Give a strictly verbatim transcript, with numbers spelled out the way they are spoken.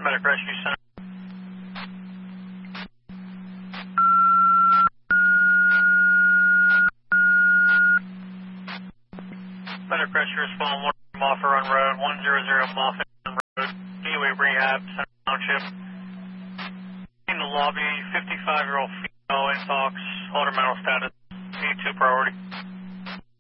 Medic Rescue Center. Medic Rescue Response one Moffett Run Road, one hundred Moffett Run Road, Gateway Rehab, Center Township. In the lobby, fifty-five-year-old female intox, order mental status, need two priority.